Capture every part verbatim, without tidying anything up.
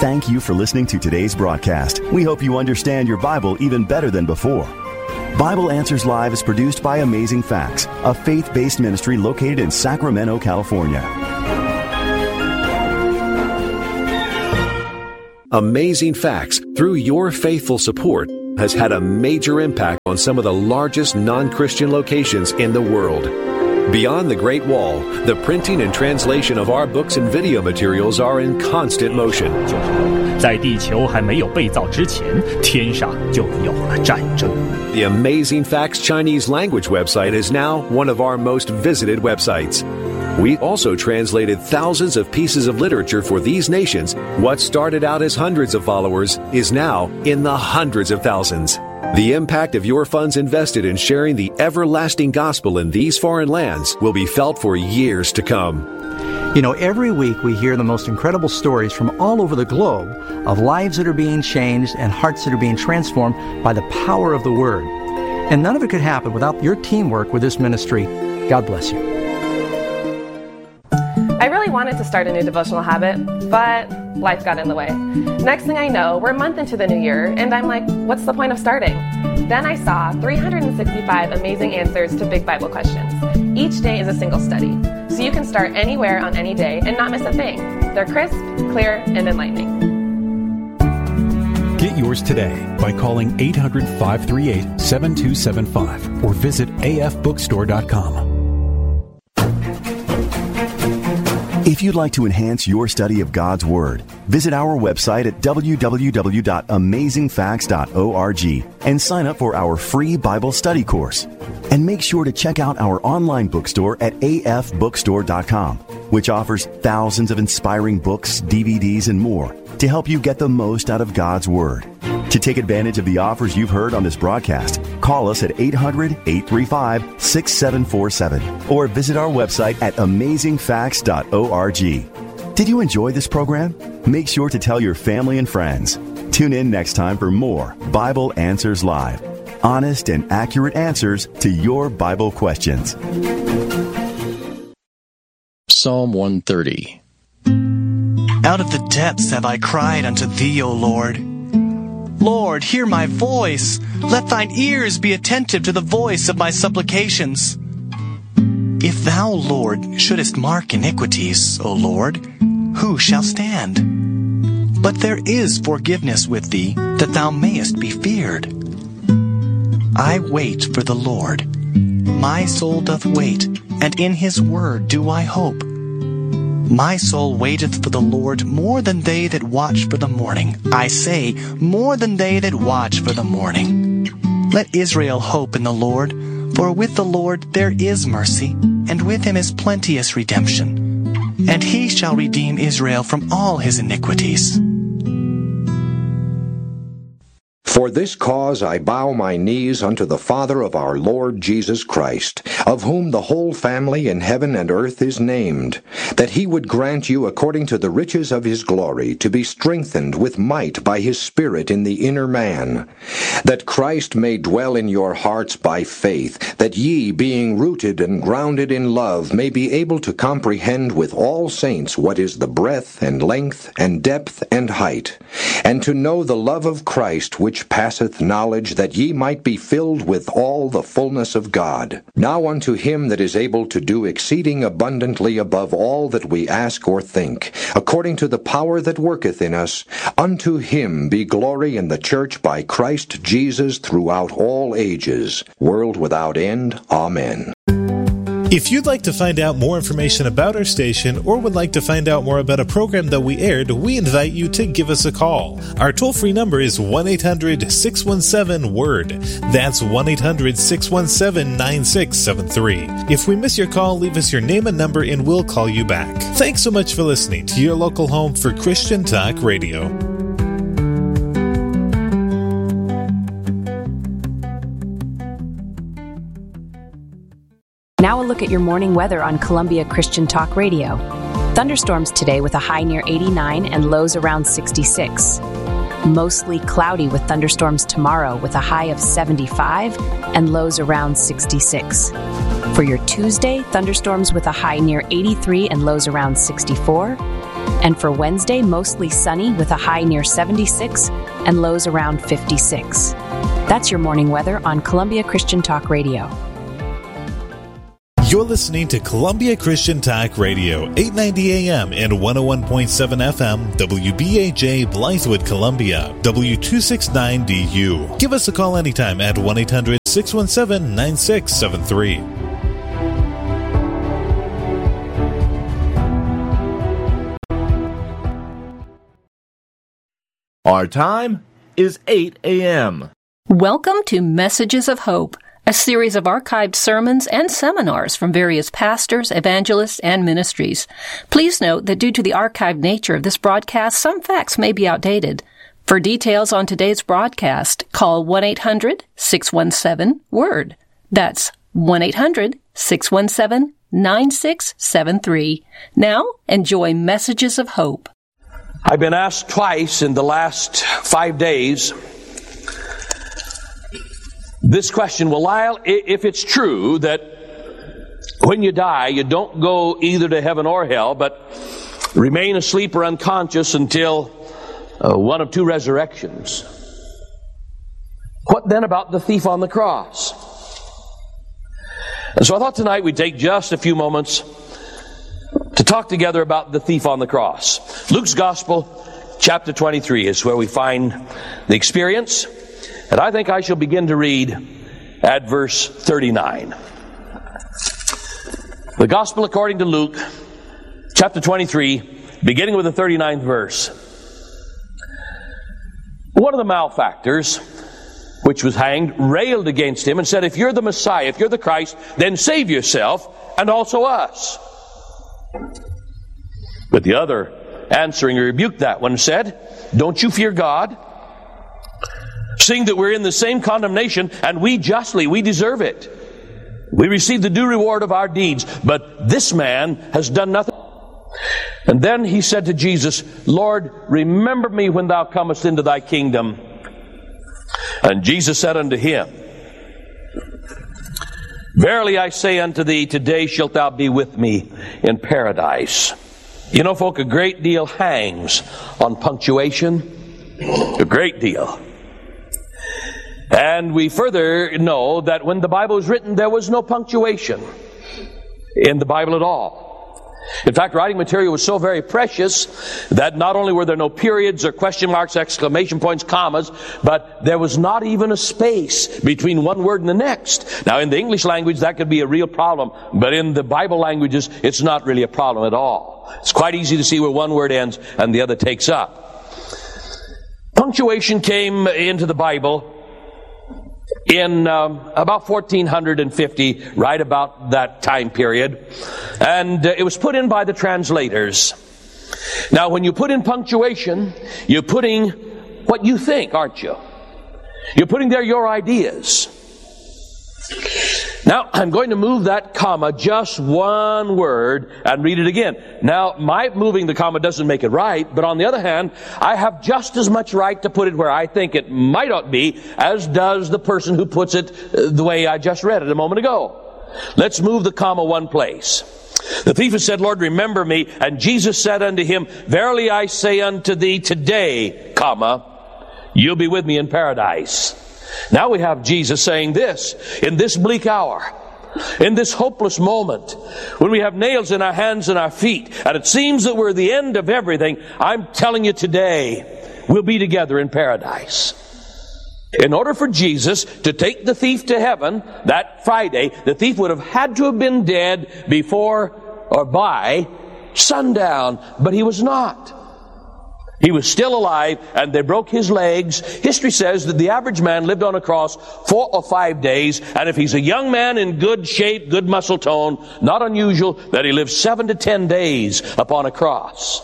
Thank you for listening to today's broadcast. We hope you understand your Bible even better than before. Bible Answers Live is produced by Amazing Facts, a faith-based ministry located in Sacramento, California. Amazing Facts, through your faithful support, has had a major impact on some of the largest non-Christian locations in the world. Beyond the Great Wall, the printing and translation of our books and video materials are in constant motion. 在地球还没有被造之前，天上就有了战争。 The Amazing Facts Chinese language website is now one of our most visited websites. We also translated thousands of pieces of literature for these nations. What started out as hundreds of followers is now in the hundreds of thousands. The impact of your funds invested in sharing the everlasting gospel in these foreign lands will be felt for years to come. You know, every week we hear the most incredible stories from all over the globe of lives that are being changed and hearts that are being transformed by the power of the Word. And none of it could happen without your teamwork with this ministry. God bless you. I really wanted to start a new devotional habit, but life got in the way. Next thing I know, we're a month into the new year, and I'm like, what's the point of starting? Then I saw three hundred sixty-five amazing answers to big Bible questions. Each day is a single study, so you can start anywhere on any day and not miss a thing. They're crisp, clear, and enlightening. Get yours today by calling eight hundred, five three eight, seven two seven five or visit a f bookstore dot com. If you'd like to enhance your study of God's Word, visit our website at w w w dot amazing facts dot org and sign up for our free Bible study course. And make sure to check out our online bookstore at a f bookstore dot com, which offers thousands of inspiring books, D V Ds, and more to help you get the most out of God's Word. To take advantage of the offers you've heard on this broadcast, call us at eight hundred, eight three five, six seven four seven or visit our website at amazing facts dot org. Did you enjoy this program? Make sure to tell your family and friends. Tune in next time for more Bible Answers Live. Honest and accurate answers to your Bible questions. Psalm one thirty. Out of the depths have I cried unto Thee, O Lord. Lord, hear my voice. Let Thine ears be attentive to the voice of my supplications. If Thou, Lord, shouldest mark iniquities, O Lord, who shall stand? But there is forgiveness with Thee, that Thou mayest be feared. I wait for the Lord. My soul doth wait, and in His word do I hope. My soul waiteth for the Lord more than they that watch for the morning. I say, more than they that watch for the morning. Let Israel hope in the Lord, for with the Lord there is mercy, and with Him is plenteous redemption. And He shall redeem Israel from all his iniquities. For this cause I bow my knees unto the Father of our Lord Jesus Christ, of whom the whole family in heaven and earth is named, that He would grant you according to the riches of His glory to be strengthened with might by His Spirit in the inner man, that Christ may dwell in your hearts by faith, that ye, being rooted and grounded in love, may be able to comprehend with all saints what is the breadth and length and depth and height, and to know the love of Christ which passeth knowledge, that ye might be filled with all the fullness of God. Now unto Him that is able to do exceeding abundantly above all that we ask or think, according to the power that worketh in us, unto Him be glory in the church by Christ Jesus throughout all ages, world without end. Amen. If you'd like to find out more information about our station or would like to find out more about a program that we aired, we invite you to give us a call. Our toll-free number is one eight hundred, six one seven, W O R D. That's one eight hundred, six one seven, nine six seven three. If we miss your call, leave us your name and number and we'll call you back. Thanks so much for listening to your local home for Christian Talk Radio. Now a look at your morning weather on Columbia Christian Talk Radio. Thunderstorms today with a high near eighty-nine and lows around sixty-six. Mostly cloudy with thunderstorms tomorrow with a high of seventy-five and lows around sixty-six. For your Tuesday, thunderstorms with a high near eighty-three and lows around sixty-four. And for Wednesday, mostly sunny with a high near seventy-six and lows around fifty-six. That's your morning weather on Columbia Christian Talk Radio. You're listening to Columbia Christian Talk Radio, eight ninety A M and one oh one point seven F M, W B A J, Blythewood, Columbia, W two six nine D U. Give us a call anytime at one eight hundred six one seven nine six seven three. Our time is eight A M Welcome to Messages of Hope, a series of archived sermons and seminars from various pastors, evangelists, and ministries. Please note that due to the archived nature of this broadcast, some facts may be outdated. For details on today's broadcast, call one eight hundred six one seven word. That's one eight hundred six one seven nine six seven three. Now, enjoy Messages of Hope. I've been asked twice in the last five days this question: well, Lyle, if it's true that when you die, you don't go either to heaven or hell, but remain asleep or unconscious until uh, one of two resurrections, what then about the thief on the cross? And so I thought tonight we'd take just a few moments to talk together about the thief on the cross. Luke's Gospel, chapter twenty-three, is where we find the experience. And I think I shall begin to read at verse thirty-nine. The Gospel according to Luke, chapter twenty-three, beginning with the thirty-ninth verse. One of the malefactors, which was hanged, railed against him and said, "If you're the Messiah, if you're the Christ, then save yourself and also us." But the other, answering, rebuked that one and said, "Don't you fear God, seeing that we're in the same condemnation, and we justly, we deserve it. We receive the due reward of our deeds, but this man has done nothing." And then he said to Jesus, "Lord, remember me when thou comest into thy kingdom." And Jesus said unto him, "Verily I say unto thee, today shalt thou be with me in paradise." You know, folk, a great deal hangs on punctuation. A great deal. And we further know that when the Bible was written, there was no punctuation in the Bible at all. In fact, writing material was so very precious that not only were there no periods or question marks, exclamation points, commas, but there was not even a space between one word and the next. Now, in the English language, that could be a real problem, but in the Bible languages, it's not really a problem at all. It's quite easy to see where one word ends and the other takes up. Punctuation came into the Bible in um, about fourteen fifty, right about that time period. And uh, it was put in by the translators. Now, when you put in punctuation, you're putting what you think, aren't you? You're putting there your ideas. Now, I'm going to move that comma just one word and read it again. Now, my moving the comma doesn't make it right, but on the other hand, I have just as much right to put it where I think it might ought to be as does the person who puts it the way I just read it a moment ago. Let's move the comma one place. The thief has said, "Lord, remember me." And Jesus said unto him, "Verily I say unto thee, today, comma, you'll be with me in paradise." Now we have Jesus saying this in this bleak hour, in this hopeless moment, when we have nails in our hands and our feet, and it seems that we're at the end of everything. I'm telling you today, we'll be together in paradise. In order for Jesus to take the thief to heaven that Friday, the thief would have had to have been dead before or by sundown, but he was not. He was still alive, and they broke his legs. History says that the average man lived on a cross four or five days, and if he's a young man in good shape, good muscle tone, not unusual that he lives seven to ten days upon a cross.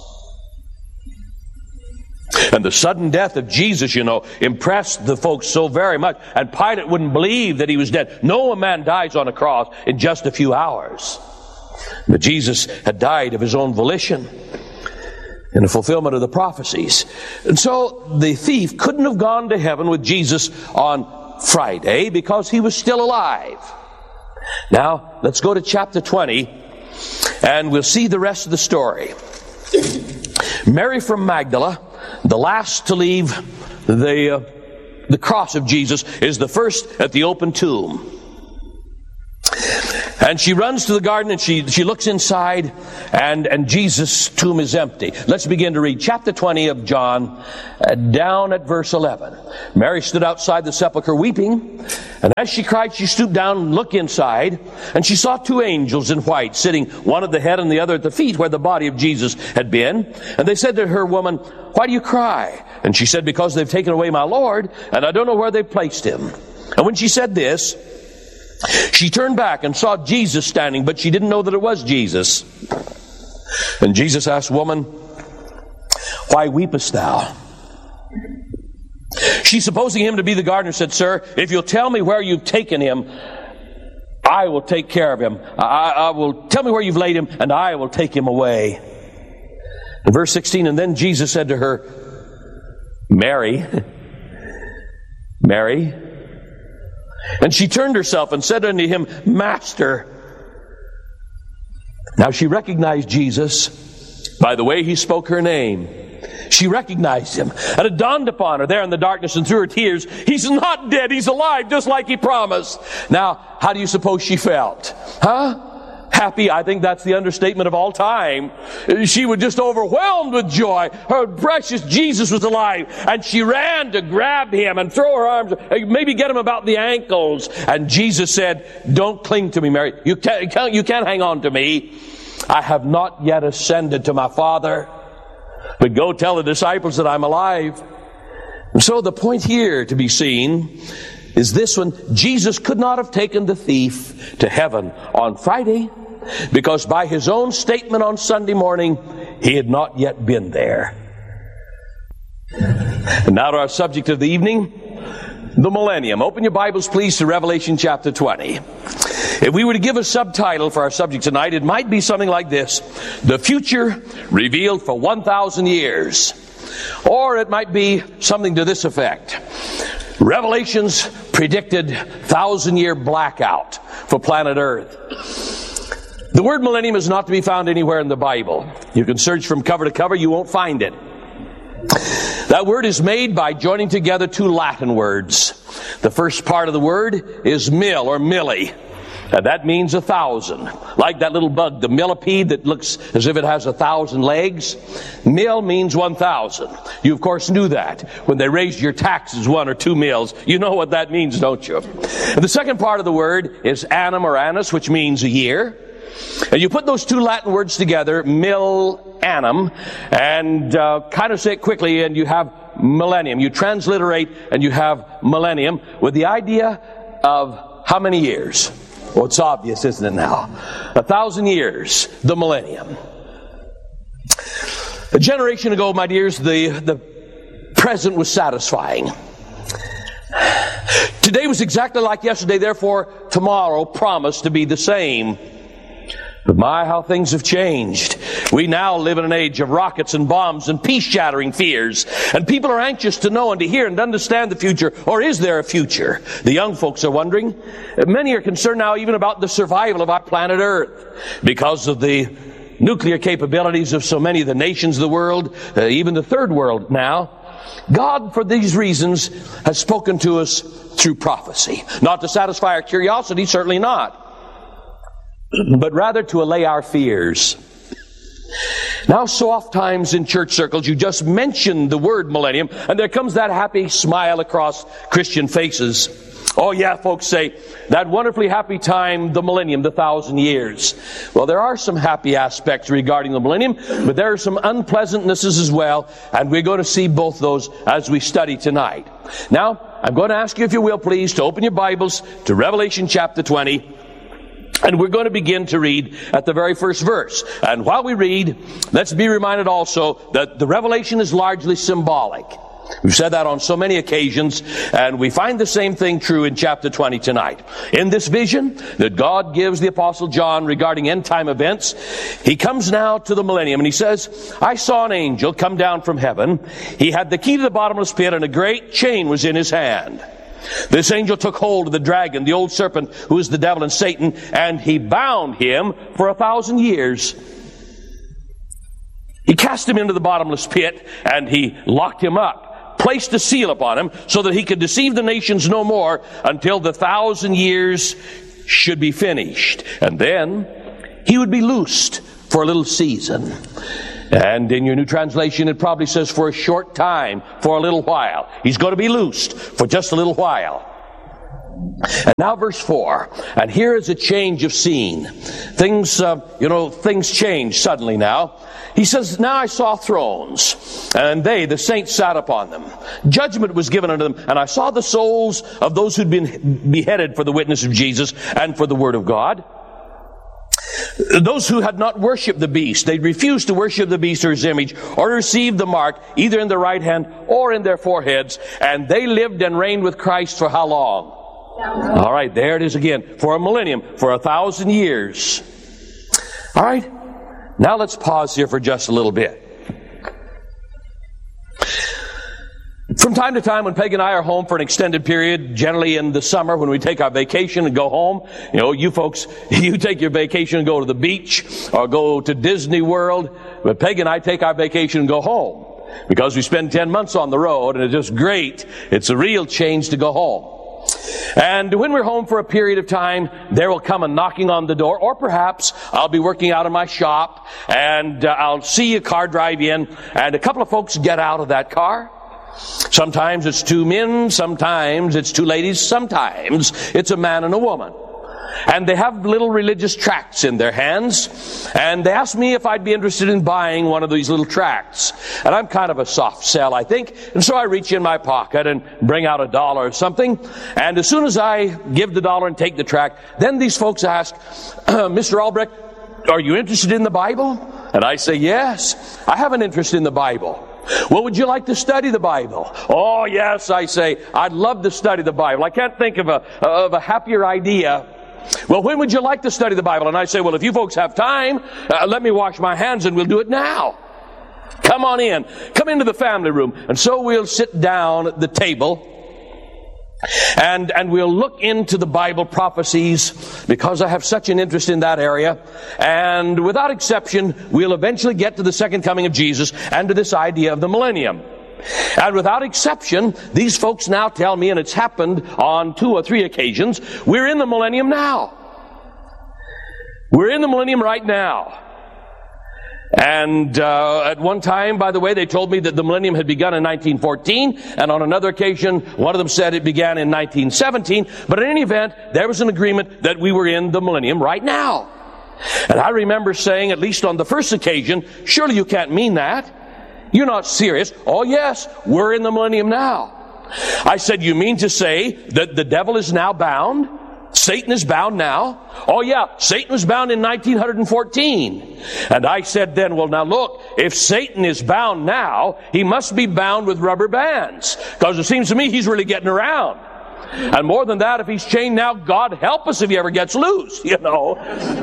And the sudden death of Jesus, you know, impressed the folks so very much, and Pilate wouldn't believe that he was dead. No man dies on a cross in just a few hours. But Jesus had died of his own volition, in the fulfillment of the prophecies. And so the thief couldn't have gone to heaven with Jesus on Friday because he was still alive. Now, let's go to chapter twenty, and we'll see the rest of the story. Mary from Magdala, the last to leave the, uh, the cross of Jesus, is the first at the open tomb. And she runs to the garden and she, she looks inside, and, and Jesus' tomb is empty. Let's begin to read chapter twenty of John, uh, down at verse eleven. Mary stood outside the sepulchre weeping, and as she cried, she stooped down and looked inside, and she saw two angels in white sitting, one at the head and the other at the feet where the body of Jesus had been. And they said to her, "Woman, why do you cry?" And she said, "Because they've taken away my Lord, and I don't know where they've placed him." And when she said this, she turned back and saw Jesus standing, but she didn't know that it was Jesus. And Jesus asked, "Woman, why weepest thou?" She, supposing him to be the gardener, said, "Sir, if you'll tell me where you've taken him, I will take care of him. I, I will tell me where you've laid him, and I will take him away." In verse sixteen, and then Jesus said to her, "Mary, Mary." And she turned herself and said unto him, "Master." Now she recognized Jesus by the way he spoke her name. She recognized him. And it dawned upon her there in the darkness and through her tears, he's not dead, he's alive, just like he promised. Now, how do you suppose she felt? Huh? Happy? I think that's the understatement of all time. She was just overwhelmed with joy. Her precious Jesus was alive, and she ran to grab him and throw her arms, maybe get him about the ankles. And Jesus said, "Don't cling to me, Mary. You can't, you can't, you can't hang on to me. I have not yet ascended to my Father, but go tell the disciples that I'm alive." And so the point here to be seen is this one: Jesus could not have taken the thief to heaven on Friday, because by his own statement on Sunday morning, he had not yet been there. And now to our subject of the evening, the millennium. Open your Bibles, please, to Revelation chapter twenty. If we were to give a subtitle for our subject tonight, it might be something like this: The Future Revealed for one thousand years. Or it might be something to this effect: Revelation's predicted thousand-year blackout for planet Earth. The word millennium is not to be found anywhere in the Bible. You can search from cover to cover, you won't find it. That word is made by joining together two Latin words. The first part of the word is mil or milli. And that means a thousand. Like that little bug, the millipede, that looks as if it has a thousand legs. Mil means one thousand. You, of course, knew that when they raised your taxes one or two mils. You know what that means, don't you? And the second part of the word is annum or annus, which means a year. And you put those two Latin words together, mil annum, and uh, kind of say it quickly, and you have millennium. You transliterate, and you have millennium, with the idea of how many years? Well, it's obvious, isn't it now? A thousand years, the millennium. A generation ago, my dears, the, the present was satisfying. Today was exactly like yesterday, therefore tomorrow promised to be the same. But my, how things have changed. We now live in an age of rockets and bombs and peace-shattering fears. And people are anxious to know and to hear and to understand the future. Or is there a future? The young folks are wondering. Many are concerned now even about the survival of our planet Earth, because of the nuclear capabilities of so many of the nations of the world, uh, even the third world now. God, for these reasons, has spoken to us through prophecy. Not to satisfy our curiosity, certainly not, but rather to allay our fears. Now, so oft times in church circles, you just mention the word millennium, and there comes that happy smile across Christian faces. Oh yeah, folks say, that wonderfully happy time, the millennium, the thousand years. Well, there are some happy aspects regarding the millennium, but there are some unpleasantnesses as well, and we're going to see both those as we study tonight. Now, I'm going to ask you, if you will, please, to open your Bibles to Revelation chapter twenty. And we're going to begin to read at the very first verse. And while we read, let's be reminded also that the revelation is largely symbolic. We've said that on so many occasions, and we find the same thing true in chapter twenty tonight. In this vision that God gives the Apostle John regarding end-time events, he comes now to the millennium, and he says, I saw an angel come down from heaven. He had the key to the bottomless pit, and a great chain was in his hand. This angel took hold of the dragon, the old serpent, who is the devil and Satan, and he bound him for a thousand years. He cast him into the bottomless pit, and he locked him up, placed a seal upon him, so that he could deceive the nations no more until the thousand years should be finished. And then he would be loosed for a little season. And in your new translation, it probably says for a short time, for a little while. He's going to be loosed for just a little while. And now verse four. And here is a change of scene. Things, uh, you know, things change suddenly now. He says, now I saw thrones, and they, the saints, sat upon them. Judgment was given unto them, and I saw the souls of those who'd been beheaded for the witness of Jesus and for the word of God. Those who had not worshipped the beast, they refused to worship the beast or his image, or receive the mark, either in their right hand or in their foreheads. And they lived and reigned with Christ for how long? All right, there it is again. For a millennium, for a thousand years. All right, now let's pause here for just a little bit. From time to time, when Peg and I are home for an extended period, generally in the summer when we take our vacation and go home, you know, you folks, you take your vacation and go to the beach or go to Disney World, but Peg and I take our vacation and go home because we spend ten months on the road and it's just great. It's a real change to go home. And when we're home for a period of time, there will come a knocking on the door, or perhaps I'll be working out in my shop and uh, I'll see a car drive in and a couple of folks get out of that car. Sometimes it's two men, sometimes it's two ladies, sometimes it's a man and a woman. And they have little religious tracts in their hands, and they ask me if I'd be interested in buying one of these little tracts. And I'm kind of a soft sell, I think, and so I reach in my pocket and bring out a dollar or something, and as soon as I give the dollar and take the tract, then these folks ask, Mister Albrecht, are you interested in the Bible? And I say, yes, I have an interest in the Bible. Well, would you like to study the Bible? Oh, yes, I say, I'd love to study the Bible. I can't think of a, of a happier idea. Well, when would you like to study the Bible? And I say, well, if you folks have time, uh, let me wash my hands and we'll do it now. Come on in. Come into the family room. And so we'll sit down at the table and, and we'll look into the Bible prophecies because I have such an interest in that area. And without exception, we'll eventually get to the second coming of Jesus and to this idea of the millennium. And without exception, these folks now tell me, and it's happened on two or three occasions, we're in the millennium now. We're in the millennium right now. And uh, at one time, by the way, they told me that the millennium had begun in nineteen fourteen, and on another occasion, one of them said it began in nineteen seventeen. But in any event, there was an agreement that we were in the millennium right now. And I remember saying, at least on the first occasion, surely you can't mean that. You're not serious. Oh yes, we're in the millennium now. I said, you mean to say that the devil is now bound? Satan is bound now? Oh yeah, Satan was bound in nineteen fourteen. And I said then, well now look, if Satan is bound now, he must be bound with rubber bands. Because it seems to me he's really getting around. And more than that, if he's chained now, God help us if he ever gets loose, you know.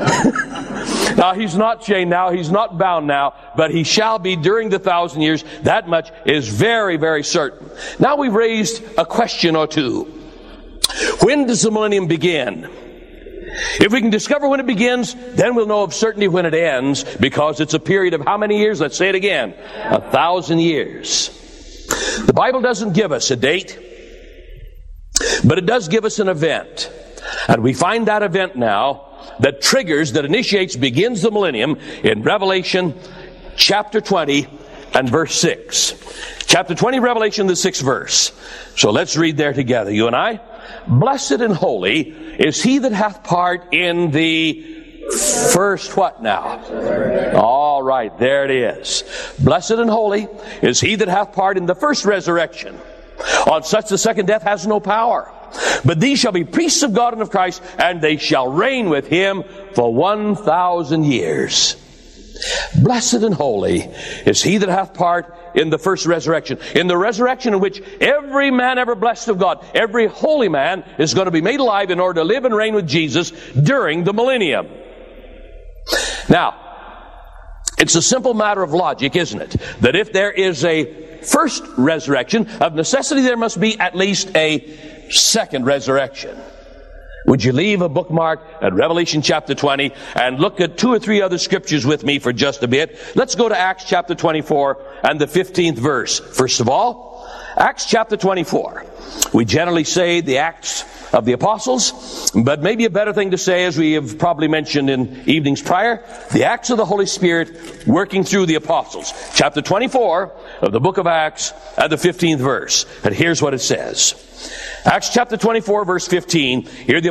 Now, he's not chained now, he's not bound now, but he shall be during the thousand years. That much is very, very certain. Now we've raised a question or two. When does the millennium begin? If we can discover when it begins, then we'll know of certainty when it ends, because it's a period of how many years? Let's say it again. A thousand years. The Bible doesn't give us a date, but it does give us an event. And we find that event now that triggers, that initiates, begins the millennium in Revelation chapter twenty and verse six. Chapter twenty, Revelation, the sixth verse. So let's read there together, you and I. Blessed and holy is he that hath part in the first what now? All right, there it is. Blessed and holy is he that hath part in the first resurrection. On such the second death has no power. But these shall be priests of God and of Christ, and they shall reign with him for one thousand years. Blessed and holy is he that hath part in the first resurrection. In the resurrection in which every man ever blessed of God, every holy man is going to be made alive in order to live and reign with Jesus during the millennium. Now, it's a simple matter of logic, isn't it? That if there is a first resurrection, of necessity there must be at least a second resurrection. Would you leave a bookmark at Revelation chapter twenty and look at two or three other scriptures with me for just a bit? Let's go to Acts chapter twenty-four and the fifteenth verse. First of all, Acts chapter twenty-four. We generally say the Acts of the Apostles, but maybe a better thing to say, as we have probably mentioned in evenings prior, the Acts of the Holy Spirit working through the Apostles. Chapter twenty-four of the book of Acts and the fifteenth verse. And here's what it says. Acts chapter twenty-four verse fifteen. Here the